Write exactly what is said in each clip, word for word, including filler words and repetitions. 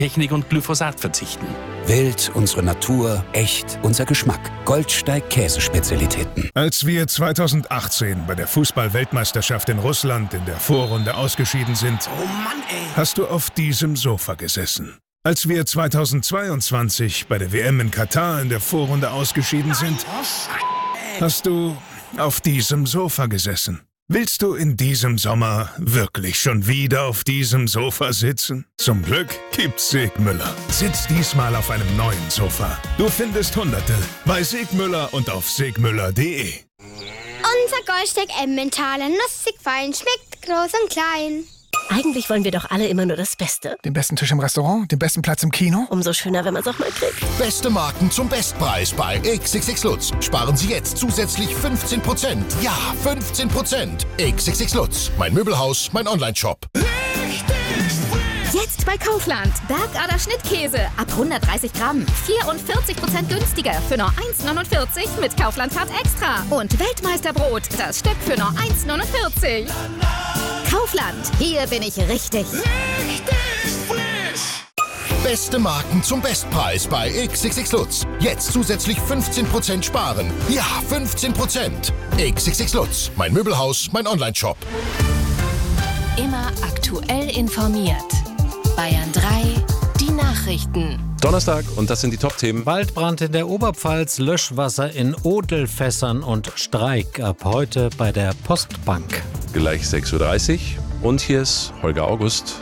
Technik und Glyphosat verzichten. Wild, unsere Natur, echt, unser Geschmack. Goldsteig Käsespezialitäten. Als wir zweitausendachtzehn bei der Fußball-Weltmeisterschaft in Russland in der Vorrunde ausgeschieden sind, Oh Mann, ey! hast du auf diesem Sofa gesessen. Als wir zweitausendzweiundzwanzig bei der W M in Katar in der Vorrunde ausgeschieden sind, hast du auf diesem Sofa gesessen. Willst du in diesem Sommer wirklich schon wieder auf diesem Sofa sitzen? Zum Glück gibt's Segmüller. Sitz diesmal auf einem neuen Sofa. Du findest Hunderte bei Segmüller und auf segmüller punkt de. Unser Goldsteig Emmentaler, nussig fein, schmeckt groß und klein. Eigentlich wollen wir doch alle immer nur das Beste. Den besten Tisch im Restaurant, den besten Platz im Kino. Umso schöner, wenn man es auch mal kriegt. Beste Marken zum Bestpreis bei X X X Lutz. Sparen Sie jetzt zusätzlich fünfzehn Prozent. Ja, fünfzehn Prozent. X X X Lutz. Mein Möbelhaus, mein Online-Shop. Jetzt bei Kaufland. Bergader Schnittkäse ab hundertdreißig Gramm. vierundvierzig Prozent günstiger für nur eins neunundvierzig mit Kaufland Card Extra. Und Weltmeisterbrot, das Stück für nur eins neunundvierzig. Kaufland, hier bin ich richtig. Richtig frisch. Beste Marken zum Bestpreis bei X X X Lutz. Jetzt zusätzlich fünfzehn Prozent sparen. Ja, fünfzehn Prozent. X X X Lutz. Mein Möbelhaus, mein Online-Shop. Immer aktuell informiert. Bayern drei, die Nachrichten. Donnerstag und das sind die Top-Themen. Waldbrand in der Oberpfalz, Löschwasser in Odelfässern und Streik ab heute bei der Postbank. Gleich sechs Uhr dreißig und hier ist Holger August.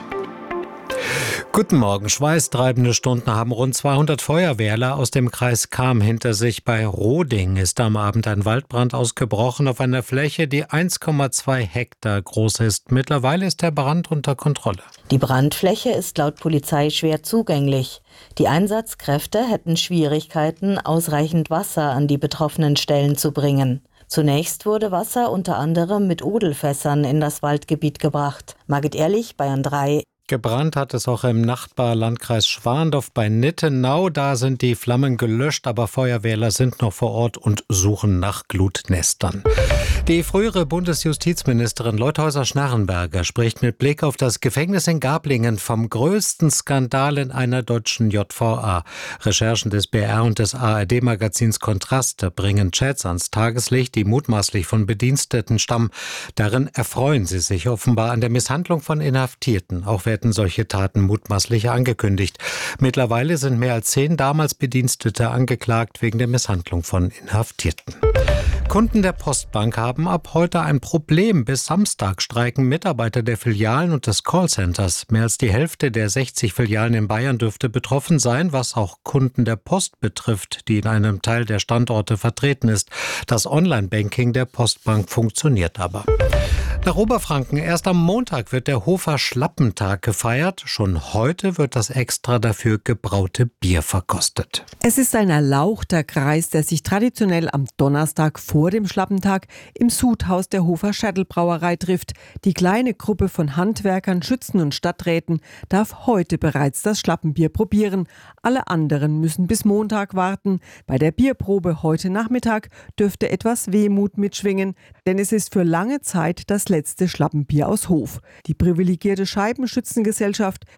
Guten Morgen. Schweißtreibende Stunden haben rund zweihundert Feuerwehrler aus dem Kreis Cham hinter sich. Bei Roding ist am Abend ein Waldbrand ausgebrochen auf einer Fläche, die eins Komma zwei Hektar groß ist. Mittlerweile ist der Brand unter Kontrolle. Die Brandfläche ist laut Polizei schwer zugänglich. Die Einsatzkräfte hätten Schwierigkeiten, ausreichend Wasser an die betroffenen Stellen zu bringen. Zunächst wurde Wasser unter anderem mit Odelfässern in das Waldgebiet gebracht. Margit Ehrlich, Bayern drei. Gebrannt hat es auch im Nachbarlandkreis Schwandorf bei Nittenau. Da sind die Flammen gelöscht, aber Feuerwehrler sind noch vor Ort und suchen nach Glutnestern. Die frühere Bundesjustizministerin Leuthäuser-Schnarrenberger spricht mit Blick auf das Gefängnis in Gablingen vom größten Skandal in einer deutschen J V A. Recherchen des B R und des A R D-Magazins Kontraste bringen Chats ans Tageslicht, die mutmaßlich von Bediensteten stammen. Darin erfreuen sie sich offenbar an der Misshandlung von Inhaftierten. Auch werden solche Taten mutmaßlich angekündigt. Mittlerweile sind mehr als zehn damals Bedienstete angeklagt wegen der Misshandlung von Inhaftierten. Kunden der Postbank haben ab heute ein Problem. Bis Samstag streiken Mitarbeiter der Filialen und des Callcenters. Mehr als die Hälfte der sechzig Filialen in Bayern dürfte betroffen sein, was auch Kunden der Post betrifft, die in einem Teil der Standorte vertreten ist. Das Online-Banking der Postbank funktioniert aber. Nach Oberfranken, erst am Montag wird der Hofer Schlappentag gefeiert. Schon heute wird das extra dafür gebraute Bier verkostet. Es ist ein erlauchter Kreis, der sich traditionell am Donnerstag vor dem Schlappentag im Sudhaus der Hofer Schädelbrauerei trifft. Die kleine Gruppe von Handwerkern, Schützen und Stadträten darf heute bereits das Schlappenbier probieren. Alle anderen müssen bis Montag warten. Bei der Bierprobe heute Nachmittag dürfte etwas Wehmut mitschwingen, denn es ist für lange Zeit das letzte Schlappenbier aus Hof. Die privilegierte Scheibenschützengesellschaft